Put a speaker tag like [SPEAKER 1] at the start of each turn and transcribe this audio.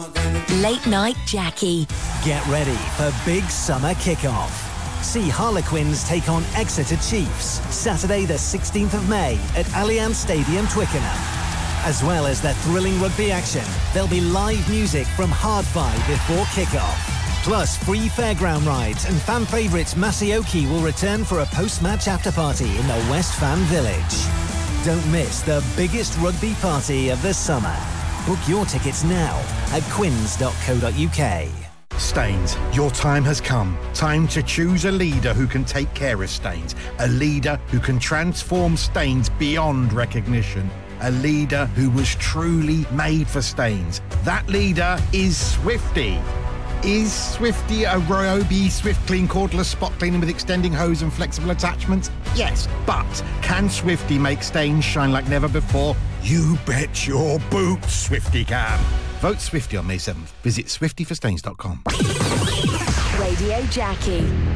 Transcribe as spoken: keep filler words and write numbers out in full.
[SPEAKER 1] Late Night Jackie.
[SPEAKER 2] Get ready for big summer kickoff. See Harlequins take on Exeter Chiefs Saturday the sixteenth of May at Allianz Stadium, Twickenham. As well as their thrilling rugby action, there'll be live music from Hardfi before kickoff. Plus free fairground rides, and fan favourites Masioki will return for a post-match after-party in the West Fan Village. Don't miss the biggest rugby party of the summer. Book your tickets now at quins dot co dot uk.
[SPEAKER 3] Staines, your time has come. Time to choose a leader who can take care of Staines. A leader who can transform Staines beyond recognition. A leader who was truly made for Staines. That leader is Swifty. Is Swifty a Ryobi Swift Clean cordless spot cleaning with extending hose and flexible attachments? Yes, but can Swifty make stains shine like never before? You bet your boots Swifty can. Vote Swifty on May seventh. Visit swifty for stains dot com.
[SPEAKER 1] Radio Jackie.